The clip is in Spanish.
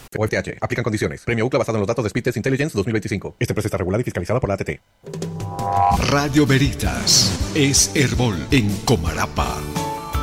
o FTH. Aplican condiciones. Premio UCLA basado en los datos de Speedtest Intelligence 2025. Esta empresa está regulada y fiscalizada por la ATT. Radio Veritas es Herbol en Comarapa.